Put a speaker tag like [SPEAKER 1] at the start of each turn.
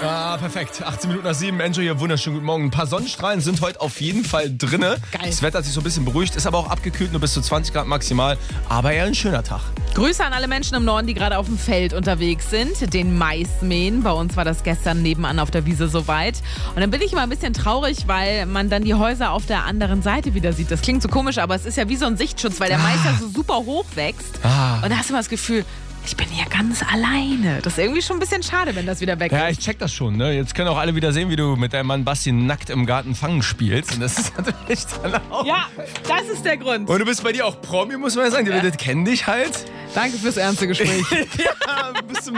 [SPEAKER 1] Ah, perfekt. 18 Minuten nach 7. Enjoy hier. Wunderschönen guten Morgen. Ein paar Sonnenstrahlen sind heute auf jeden Fall drinne.
[SPEAKER 2] Geil.
[SPEAKER 1] Das Wetter hat sich so ein bisschen beruhigt, ist aber auch abgekühlt, nur bis zu 20 Grad maximal. Aber eher ein schöner Tag.
[SPEAKER 2] Grüße an alle Menschen im Norden, die gerade auf dem Feld unterwegs sind, den Mais mähen. Bei uns war das gestern nebenan auf der Wiese soweit. Und dann bin ich immer ein bisschen traurig, weil man dann die Häuser auf der anderen Seite wieder sieht. Das klingt so komisch, aber es ist ja wie so ein Sichtschutz, weil der Mais ja so super hoch wächst. Und da hast du immer das Gefühl, ich bin hier ganz alleine. Das ist irgendwie schon ein bisschen schade, wenn das wieder weg ist.
[SPEAKER 1] Ja, ich check das schon. Ne? Jetzt können auch alle wieder sehen, wie du mit deinem Mann Basti nackt im Garten Fangen spielst. Und das ist natürlich dann auch...
[SPEAKER 2] Ja, das ist der Grund.
[SPEAKER 1] Und du bist bei dir auch Promi, muss man ja sagen. Die Leute kennen dich halt.
[SPEAKER 2] Danke fürs ernste Gespräch.
[SPEAKER 1] Ja, bis zum